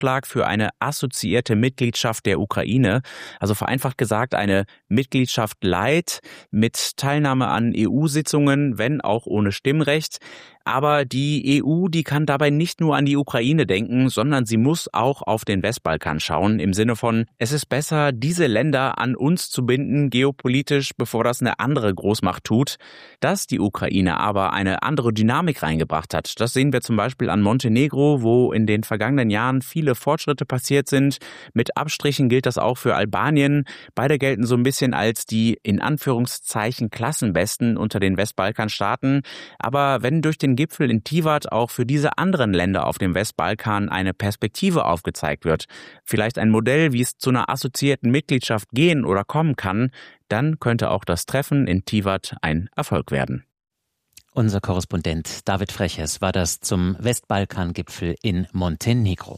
Vorschlag für eine assoziierte Mitgliedschaft der Ukraine. Also vereinfacht gesagt eine Mitgliedschaft light mit Teilnahme an EU-Sitzungen, wenn auch ohne Stimmrecht. Aber die EU, die kann dabei nicht nur an die Ukraine denken, sondern sie muss auch auf den Westbalkan schauen. Im Sinne von, es ist besser, diese Länder an uns zu binden, geopolitisch, bevor das eine andere Großmacht tut. Dass die Ukraine aber eine andere Dynamik reingebracht hat, das sehen wir zum Beispiel an Montenegro, wo in den vergangenen Jahren viele Fortschritte passiert sind. Mit Abstrichen gilt das auch für Albanien. Beide gelten so ein bisschen als die in Anführungszeichen Klassenbesten unter den Westbalkanstaaten. Aber wenn durch den Gipfel in Tivat auch für diese anderen Länder auf dem Westbalkan eine Perspektive aufgezeigt wird, vielleicht ein Modell, wie es zu einer assoziierten Mitgliedschaft gehen oder kommen kann, dann könnte auch das Treffen in Tivat ein Erfolg werden. Unser Korrespondent David Freches war das zum Westbalkan-Gipfel in Montenegro.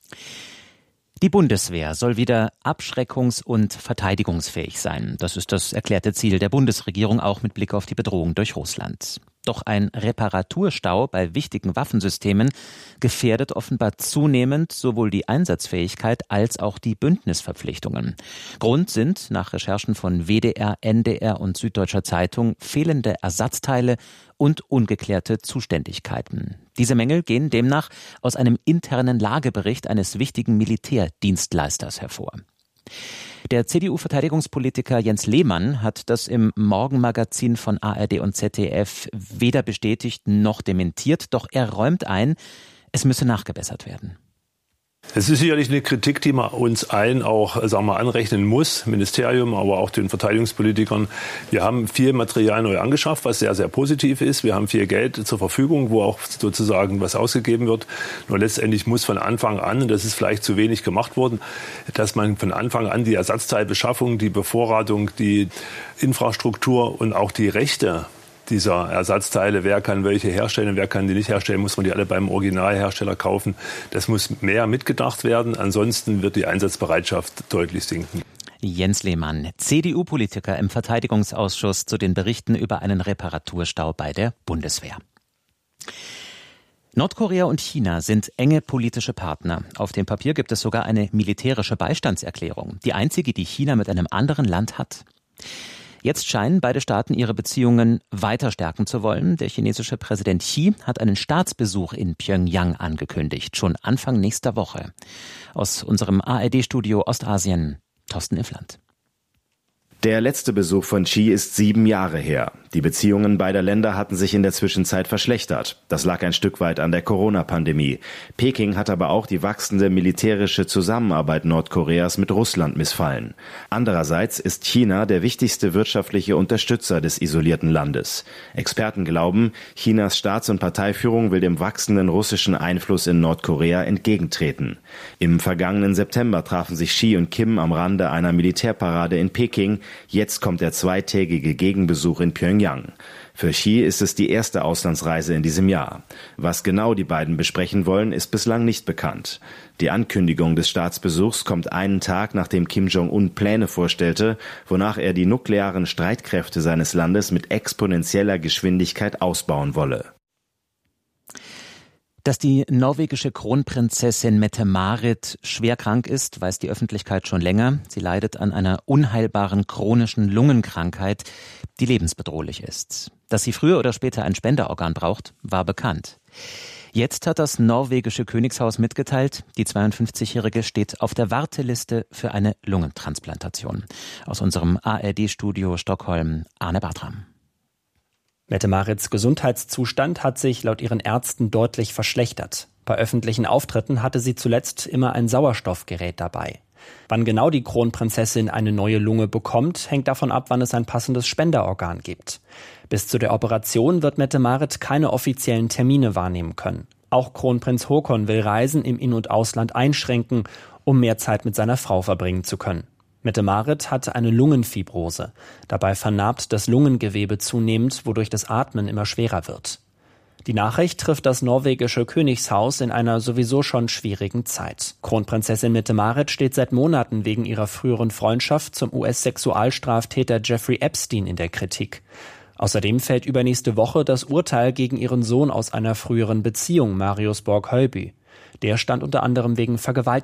Die Bundeswehr soll wieder abschreckungs- und verteidigungsfähig sein. Das ist das erklärte Ziel der Bundesregierung, auch mit Blick auf die Bedrohung durch Russland. Doch ein Reparaturstau bei wichtigen Waffensystemen gefährdet offenbar zunehmend sowohl die Einsatzfähigkeit als auch die Bündnisverpflichtungen. Grund sind nach Recherchen von WDR, NDR und Süddeutscher Zeitung fehlende Ersatzteile und ungeklärte Zuständigkeiten. Diese Mängel gehen demnach aus einem internen Lagebericht eines wichtigen Militärdienstleisters hervor. Der CDU-Verteidigungspolitiker Jens Lehmann hat das im Morgenmagazin von ARD und ZDF weder bestätigt noch dementiert, doch er räumt ein, es müsse nachgebessert werden. Es ist sicherlich eine Kritik, die man uns allen auch, anrechnen muss, Ministerium, aber auch den Verteidigungspolitikern. Wir haben viel Material neu angeschafft, was sehr, sehr positiv ist. Wir haben viel Geld zur Verfügung, wo auch sozusagen was ausgegeben wird. Nur letztendlich muss von Anfang an, und das ist vielleicht zu wenig gemacht worden, dass man von Anfang an die Ersatzteilbeschaffung, die Bevorratung, die Infrastruktur und auch die Rechte dieser Ersatzteile, wer kann welche herstellen, wer kann die nicht herstellen, muss man die alle beim Originalhersteller kaufen. Das muss mehr mitgedacht werden, ansonsten wird die Einsatzbereitschaft deutlich sinken. Jens Lehmann, CDU-Politiker im Verteidigungsausschuss zu den Berichten über einen Reparaturstau bei der Bundeswehr. Nordkorea und China sind enge politische Partner. Auf dem Papier gibt es sogar eine militärische Beistandserklärung, die einzige, die China mit einem anderen Land hat. Jetzt scheinen beide Staaten ihre Beziehungen weiter stärken zu wollen. Der chinesische Präsident Xi hat einen Staatsbesuch in Pjöngjang angekündigt, schon Anfang nächster Woche. Aus unserem ARD-Studio Ostasien, Thorsten Iffland. Der letzte Besuch von Xi ist 7 Jahre her. Die Beziehungen beider Länder hatten sich in der Zwischenzeit verschlechtert. Das lag ein Stück weit an der Corona-Pandemie. Peking hat aber auch die wachsende militärische Zusammenarbeit Nordkoreas mit Russland missfallen. Andererseits ist China der wichtigste wirtschaftliche Unterstützer des isolierten Landes. Experten glauben, Chinas Staats- und Parteiführung will dem wachsenden russischen Einfluss in Nordkorea entgegentreten. Im vergangenen September trafen sich Xi und Kim am Rande einer Militärparade in Peking. Jetzt kommt der zweitägige Gegenbesuch in Pjöngjang. Für Xi ist es die erste Auslandsreise in diesem Jahr. Was genau die beiden besprechen wollen, ist bislang nicht bekannt. Die Ankündigung des Staatsbesuchs kommt einen Tag, nachdem Kim Jong-un Pläne vorstellte, wonach er die nuklearen Streitkräfte seines Landes mit exponentieller Geschwindigkeit ausbauen wolle. Dass die norwegische Kronprinzessin Mette-Marit schwer krank ist, weiß die Öffentlichkeit schon länger. Sie leidet an einer unheilbaren chronischen Lungenkrankheit, die lebensbedrohlich ist. Dass sie früher oder später ein Spenderorgan braucht, war bekannt. Jetzt hat das norwegische Königshaus mitgeteilt, die 52-Jährige steht auf der Warteliste für eine Lungentransplantation. Aus unserem ARD-Studio Stockholm, Arne Bartram. Mette-Marits Gesundheitszustand hat sich laut ihren Ärzten deutlich verschlechtert. Bei öffentlichen Auftritten hatte sie zuletzt immer ein Sauerstoffgerät dabei. Wann genau die Kronprinzessin eine neue Lunge bekommt, hängt davon ab, wann es ein passendes Spenderorgan gibt. Bis zu der Operation wird Mette-Marit keine offiziellen Termine wahrnehmen können. Auch Kronprinz Haakon will Reisen im In- und Ausland einschränken, um mehr Zeit mit seiner Frau verbringen zu können. Mette-Marit hatte eine Lungenfibrose. Dabei vernarbt das Lungengewebe zunehmend, wodurch das Atmen immer schwerer wird. Die Nachricht trifft das norwegische Königshaus in einer sowieso schon schwierigen Zeit. Kronprinzessin Mette-Marit steht seit Monaten wegen ihrer früheren Freundschaft zum US-Sexualstraftäter Jeffrey Epstein in der Kritik. Außerdem fällt übernächste Woche das Urteil gegen ihren Sohn aus einer früheren Beziehung, Marius Borg-Hölby. Der stand unter anderem wegen Vergewaltigung